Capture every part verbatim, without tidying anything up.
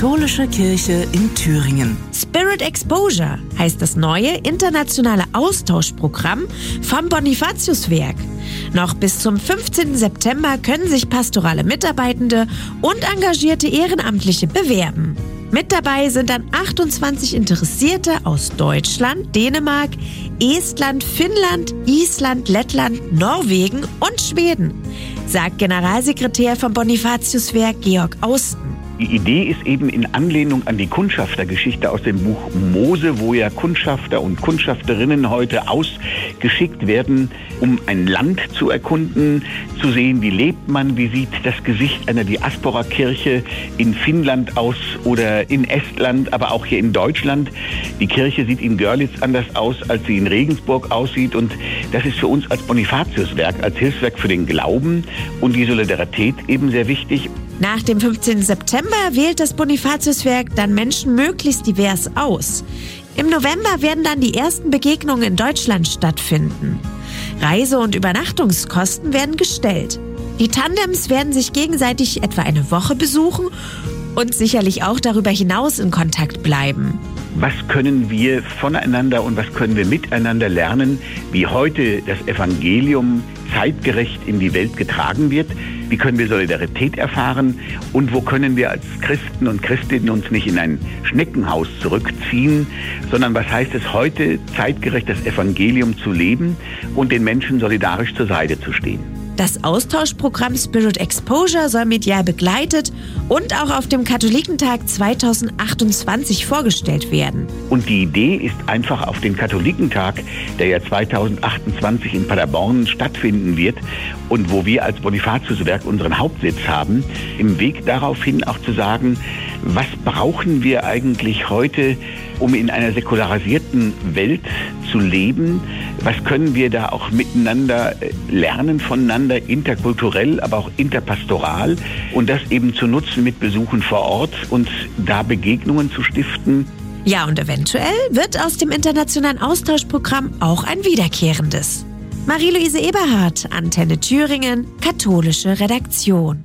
katholische Kirche in Thüringen. Spirit Exposure heißt das neue internationale Austauschprogramm vom Bonifatiuswerk. Noch bis zum fünfzehnten September können sich pastorale Mitarbeitende und engagierte Ehrenamtliche bewerben. Mit dabei sind dann achtundzwanzig Interessierte aus Deutschland, Dänemark, Estland, Finnland, Island, Lettland, Norwegen und Schweden, sagt Generalsekretär vom Bonifatiuswerk Georg Austen. Die Idee ist eben in Anlehnung an die Kundschaftergeschichte aus dem Buch Mose, wo ja Kundschafter und Kundschafterinnen heute ausgeschickt werden, um ein Land zu erkunden, zu sehen, wie lebt man, wie sieht das Gesicht einer Diaspora-Kirche in Finnland aus oder in Estland, aber auch hier in Deutschland. Die Kirche sieht in Görlitz anders aus, als sie in Regensburg aussieht, und das ist für uns als Bonifatiuswerk, als Hilfswerk für den Glauben und die Solidarität eben sehr wichtig. Nach dem fünfzehnten September wählt das Bonifatiuswerk dann Menschen möglichst divers aus. Im November werden dann die ersten Begegnungen in Deutschland stattfinden. Reise- und Übernachtungskosten werden gestellt. Die Tandems werden sich gegenseitig etwa eine Woche besuchen und sicherlich auch darüber hinaus in Kontakt bleiben. Was können wir voneinander und was können wir miteinander lernen, wie heute das Evangelium zeitgerecht in die Welt getragen wird? Wie können wir Solidarität erfahren? Und wo können wir als Christen und Christinnen uns nicht in ein Schneckenhaus zurückziehen, sondern was heißt es heute, zeitgerecht das Evangelium zu leben und den Menschen solidarisch zur Seite zu stehen? Das Austauschprogramm Spirit Exposure soll medial begleitet und auch auf dem Katholikentag zweitausendachtundzwanzig vorgestellt werden. Und die Idee ist einfach auf den Katholikentag, der ja zweitausendachtundzwanzig in Paderborn stattfinden wird und wo wir als Bonifatiuswerk unseren Hauptsitz haben, im Weg darauf hin auch zu sagen, was brauchen wir eigentlich heute, um in einer säkularisierten Welt zu leben? Was können wir da auch miteinander lernen, voneinander, interkulturell, aber auch interpastoral, und das eben zu nutzen mit Besuchen vor Ort und da Begegnungen zu stiften? Ja, und eventuell wird aus dem internationalen Austauschprogramm auch ein wiederkehrendes. Marie-Louise Eberhardt, Antenne Thüringen, katholische Redaktion.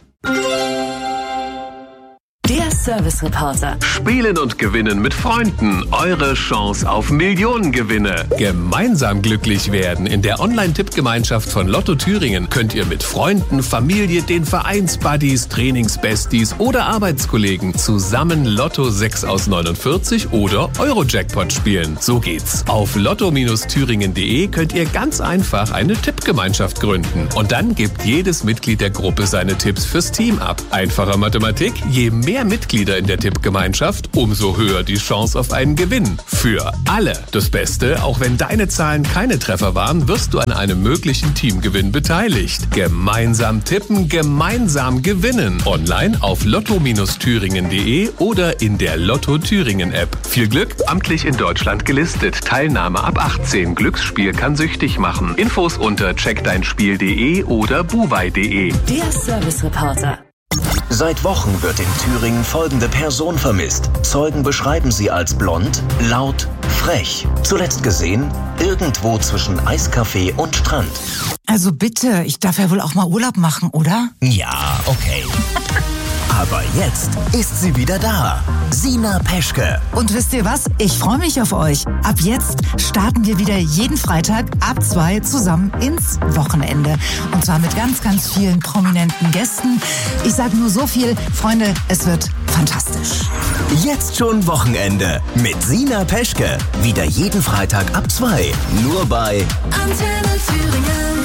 Der Service-Reporter. Spielen und gewinnen mit Freunden. Eure Chance auf Millionengewinne. Gemeinsam glücklich werden. In der Online-Tippgemeinschaft von Lotto Thüringen könnt ihr mit Freunden, Familie, den Vereinsbuddies, Trainingsbesties oder Arbeitskollegen zusammen Lotto sechs aus neunundvierzig oder Euro-Jackpot spielen. So geht's. Auf lotto Bindestrich thüringen punkt de könnt ihr ganz einfach eine Tippgemeinschaft gründen. Und dann gibt jedes Mitglied der Gruppe seine Tipps fürs Team ab. Einfache Mathematik, je mehr Mitglieder in der Tippgemeinschaft, umso höher die Chance auf einen Gewinn. Für alle. Das Beste, auch wenn deine Zahlen keine Treffer waren, wirst du an einem möglichen Teamgewinn beteiligt. Gemeinsam tippen, gemeinsam gewinnen. Online auf lotto Bindestrich thüringen punkt de oder in der Lotto Thüringen App. Viel Glück, amtlich in Deutschland gelistet. Teilnahme ab achtzehn. Glücksspiel kann süchtig machen. Infos unter check dein spiel punkt de oder buwei punkt de. Der Service-Reporter. Seit Wochen wird in Thüringen folgende Person vermisst. Zeugen beschreiben sie als blond, laut, frech. Zuletzt gesehen irgendwo zwischen Eiscafé und Strand. Also bitte, ich darf ja wohl auch mal Urlaub machen, oder? Ja, okay. Aber jetzt ist sie wieder da. Sina Peschke. Und wisst ihr was? Ich freue mich auf euch. Ab jetzt starten wir wieder jeden Freitag ab zwei zusammen ins Wochenende. Und zwar mit ganz, ganz vielen prominenten Gästen. Ich sage nur so viel, Freunde, es wird fantastisch. Jetzt schon Wochenende mit Sina Peschke. Wieder jeden Freitag ab zwei. Nur bei Antenne Thüringen.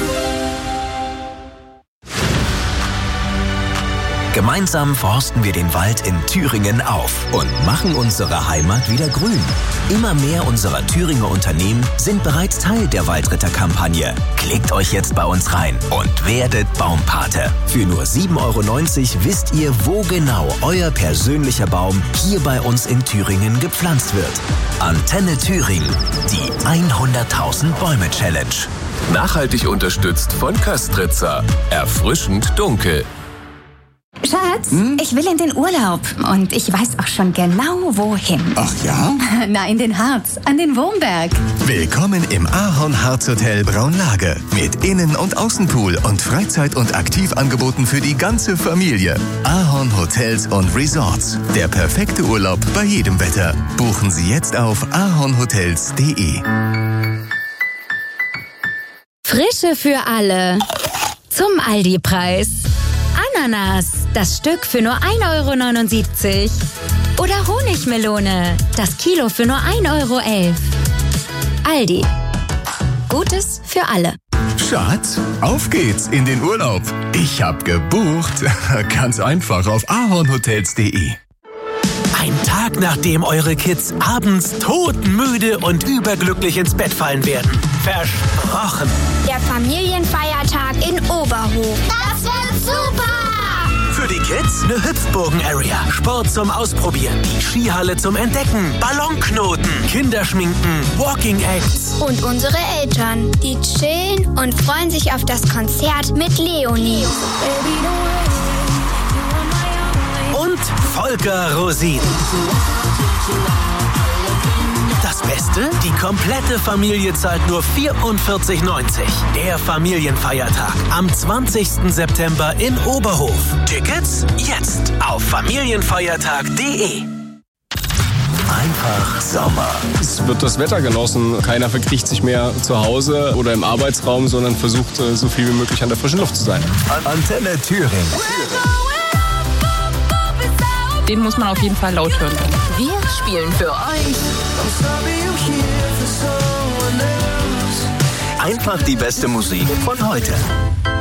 Gemeinsam forsten wir den Wald in Thüringen auf und machen unsere Heimat wieder grün. Immer mehr unserer Thüringer Unternehmen sind bereits Teil der Waldritter-Kampagne. Klickt euch jetzt bei uns rein und werdet Baumpate. Für nur sieben Euro neunzig wisst ihr, wo genau euer persönlicher Baum hier bei uns in Thüringen gepflanzt wird. Antenne Thüringen, die hunderttausend Bäume Challenge. Nachhaltig unterstützt von Köstritzer. Erfrischend dunkel. Schatz, hm? ich will in den Urlaub und ich weiß auch schon genau, wohin. Ach ja? Na, in den Harz, an den Wurmberg. Willkommen im Ahorn Harz Hotel Braunlage mit Innen- und Außenpool und Freizeit- und Aktivangeboten für die ganze Familie. Ahorn Hotels und Resorts. Der perfekte Urlaub bei jedem Wetter. Buchen Sie jetzt auf ahornhotels punkt de. Frische für alle. Zum Aldi-Preis. Ananas, das Stück für nur ein Euro neunundsiebzig. Oder Honigmelone, das Kilo für nur ein Euro elf. Aldi. Gutes für alle. Schatz, auf geht's in den Urlaub. Ich hab gebucht. Ganz einfach auf ahornhotels punkt de. Ein Tag, nachdem eure Kids abends todmüde und überglücklich ins Bett fallen werden. Versprochen. Der Familienfeiertag in Oberhof. Das wird super! Für die Kids eine Hüpfburgen-Area, Sport zum Ausprobieren, die Skihalle zum Entdecken, Ballonknoten, Kinderschminken, Walking-Acts. Und unsere Eltern, die chillen und freuen sich auf das Konzert mit Leonie. Und Volker Rosin. Das Beste? Die komplette Familie zahlt nur vierundvierzig neunzig. Der Familienfeiertag am zwanzigsten September in Oberhof. Tickets jetzt auf familienfeiertag punkt de. Einfach Sommer. Es wird das Wetter genossen. Keiner verkriecht sich mehr zu Hause oder im Arbeitsraum, sondern versucht, so viel wie möglich an der frischen Luft zu sein. Antenne Thüringen. Den muss man auf jeden Fall laut hören. Wir spielen für euch Einfach die beste Musik von heute.